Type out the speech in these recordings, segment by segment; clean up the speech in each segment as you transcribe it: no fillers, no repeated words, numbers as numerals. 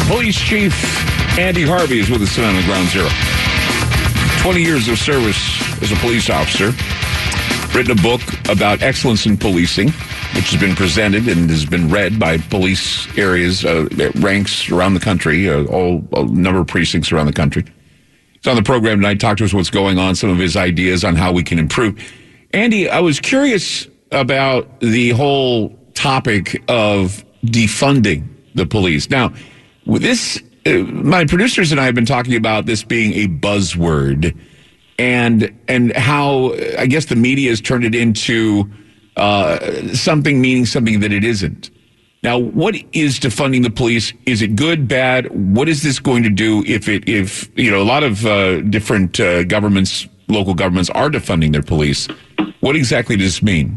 Police Chief Andy Harvey is with us tonight on Ground Zero. 20 years of service as a police officer. Written a book about excellence in policing, which has been presented and has been read by police areas, ranks around the country, a number of precincts around the country. He's on the program tonight, talk to us what's going on, some of his ideas on how we can improve. Andy, I was curious about the whole topic of defunding the police. Now, with this, my producers and I have been talking about this being a buzzword and how, I guess, the media has turned it into something meaning something that it isn't. Now, what is defunding the police? Is it good, bad? What is this going to do if a lot of different governments, local governments are defunding their police? What exactly does this mean?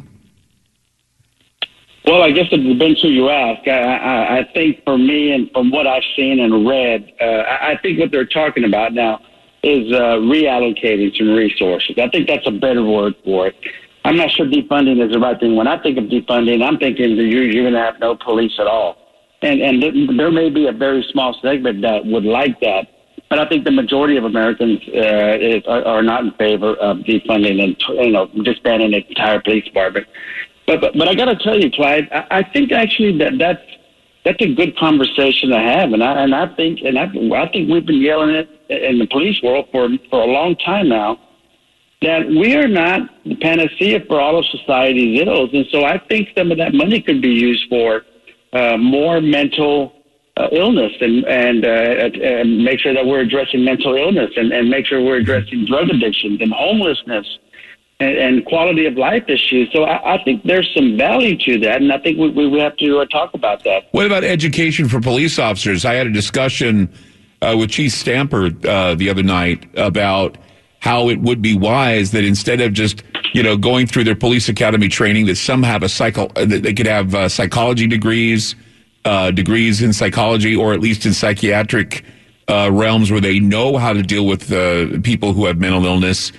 Well, I guess it depends who you ask. I think for me and from what I've seen and read, I think what they're talking about now is reallocating some resources. I think that's a better word for it. I'm not sure defunding is the right thing. When I think of defunding, I'm thinking that you're going to have no police at all. And there may be a very small segment that would like that. But I think the majority of Americans are not in favor of defunding and disbanding the entire police department. But I got to tell you, Clyde, I think actually that's a good conversation to have, and I think we've been yelling it in the police world for a long time now that we are not the panacea for all of society's ills, and so I think some of that money could be used for more mental illness and make sure that we're addressing mental illness and make sure we're addressing drug addictions and homelessness. And quality of life issues. So I think there's some value to that, and I think we have to talk about that. What about education for police officers? I had a discussion with Chief Stamper the other night about how it would be wise that instead of just going through their police academy training, that some have they could have psychology degrees in psychology, or at least in psychiatric realms where they know how to deal with people who have mental illness.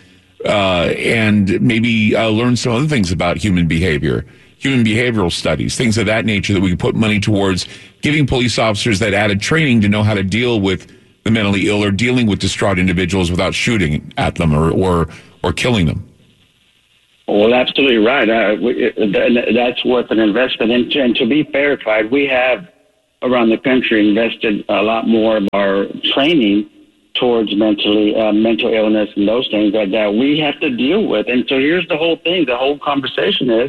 And maybe learn some other things about human behavior, human behavioral studies, things of that nature that we can put money towards giving police officers that added training to know how to deal with the mentally ill or dealing with distraught individuals without shooting at them or killing them. Well, absolutely right. That's worth an investment. And to be fair, Clyde, we have around the country invested a lot more of our training towards mental illness and those things that we have to deal with. And so here's the whole thing. The whole conversation is,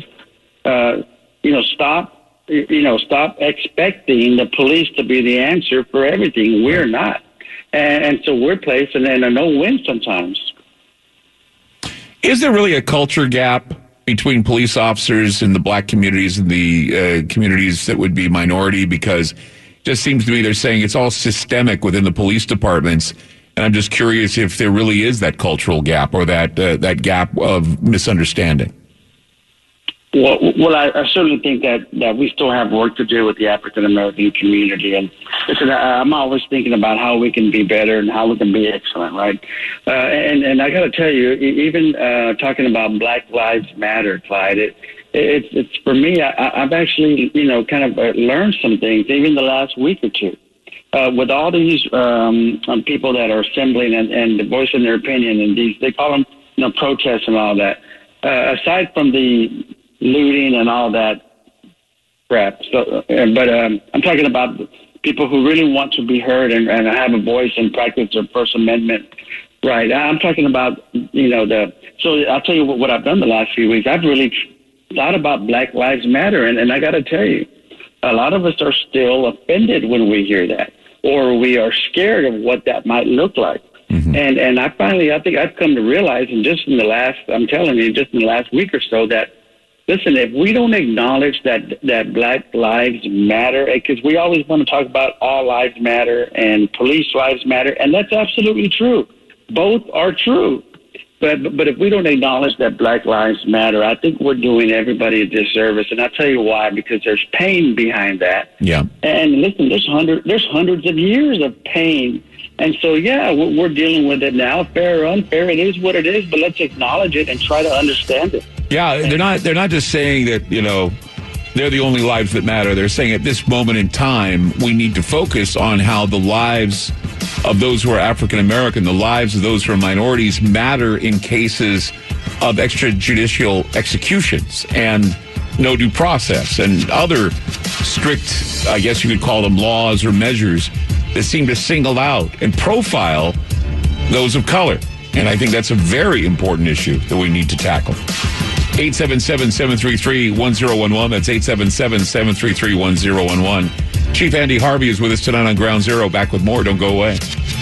stop expecting the police to be the answer for everything. We're not. And so we're placed in a no-win sometimes. Is there really a culture gap between police officers in the black communities and the communities that would be minority? Because it just seems to me they're saying it's all systemic within the police departments. And I'm just curious if there really is that cultural gap or that gap of misunderstanding. Well, I certainly think that we still have work to do with the African American community. And listen, I'm always thinking about how we can be better and how we can be excellent, right? And I got to tell you, even talking about Black Lives Matter, Clyde, it's for me. I've actually kind of learned some things even the last week or two. With all these people that are assembling and voicing their opinion, and they call them protests and all that. Aside from the looting and all that crap, but I'm talking about people who really want to be heard and have a voice and practice their First Amendment right. I'm talking about So I'll tell you what I've done the last few weeks. I've really thought about Black Lives Matter, and I got to tell you, a lot of us are still offended when we hear that, or we are scared of what that might look like. Mm-hmm. And I think I've come to realize, and just in the last week or so, that, listen, if we don't acknowledge that Black Lives Matter, because we always want to talk about all lives matter and police lives matter, and that's absolutely true. Both are true. But if we don't acknowledge that Black Lives Matter, I think we're doing everybody a disservice. And I'll tell you why, because there's pain behind that. Yeah. And listen, there's hundreds of years of pain. And so, yeah, we're dealing with it now, fair or unfair. It is what it is, but let's acknowledge it and try to understand it. Yeah, they're not just saying that, they're the only lives that matter. They're saying at this moment in time, we need to focus on how the lives of those who are African American, the lives of those who are minorities matter in cases of extrajudicial executions and no due process and other strict, I guess you could call them laws or measures that seem to single out and profile those of color. And I think that's a very important issue that we need to tackle. 877-733-1011. That's 877-733-1011. Chief Andy Harvey is with us tonight on Ground Zero. Back with more. Don't go away.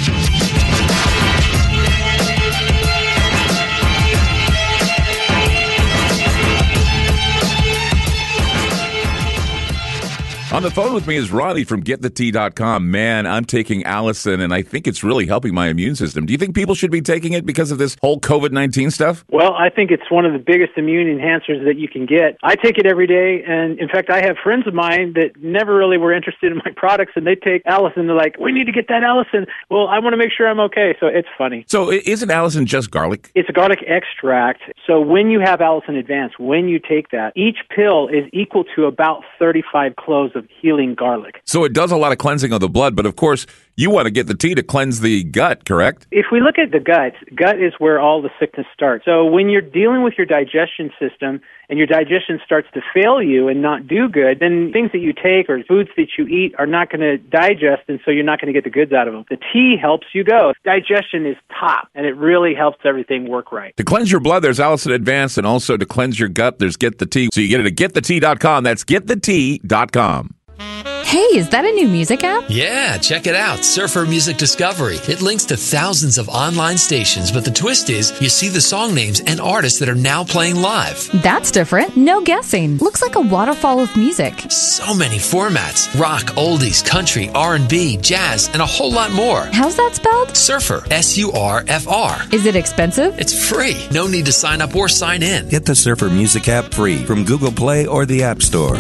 On the phone with me is Ronnie from GetTheT.com. Man, I'm taking Allison, and I think it's really helping my immune system. Do you think people should be taking it because of this whole COVID-19 stuff? Well, I think it's one of the biggest immune enhancers that you can get. I take it every day, and in fact, I have friends of mine that never really were interested in my products, and they take Allison. They're like, we need to get that Allison. Well, I want to make sure I'm okay, so it's funny. So isn't Allison just garlic? It's a garlic extract. So when you have Allison Advanced, when you take that, each pill is equal to about 35 cloves of healing garlic. So it does a lot of cleansing of the blood, but of course, you want to get the tea to cleanse the gut, correct? If we look at the gut is where all the sickness starts. So when you're dealing with your digestion system and your digestion starts to fail you and not do good, then things that you take or foods that you eat are not going to digest, and so you're not going to get the goods out of them. The tea helps you go. Digestion is top, and it really helps everything work right. To cleanse your blood, there's Allison Advanced, and also to cleanse your gut, there's Get the Tea. So you get it at GetTheT.com. That's GetTheT.com. Hey, is that a new music app? Yeah, check it out. Surfer Music Discovery. It links to thousands of online stations, but the twist is you see the song names and artists that are now playing live. That's different. No guessing. Looks like a waterfall of music. So many formats. Rock, oldies, country, R&B, jazz, and a whole lot more. How's that spelled? Surfer. S-U-R-F-R. Is it expensive? It's free. No need to sign up or sign in. Get the Surfer Music app free from Google Play or the App Store.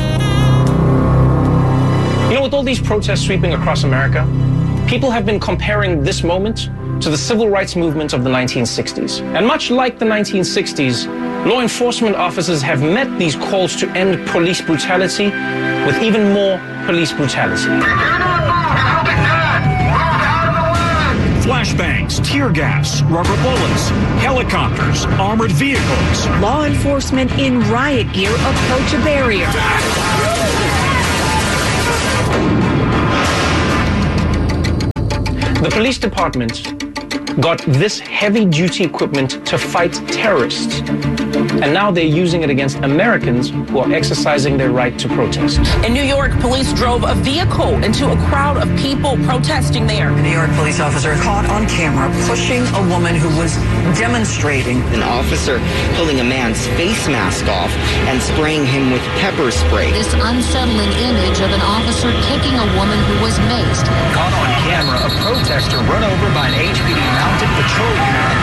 You know, with all these protests sweeping across America, people have been comparing this moment to the civil rights movement of the 1960s. And much like the 1960s, law enforcement officers have met these calls to end police brutality with even more police brutality. Flashbangs, tear gas, rubber bullets, helicopters, armored vehicles. Law enforcement in riot gear approach a barrier. The police department got this heavy-duty equipment to fight terrorists, and now they're using it against Americans who are exercising their right to protest. In New York, police drove a vehicle into a crowd of people protesting there. A New York police officer caught on camera pushing a woman who was demonstrating. An officer pulling a man's face mask off and spraying him with pepper spray. This unsettling image of an officer kicking a woman who was maced. Caught on camera, a protester run over by an HPD mounted patrol unit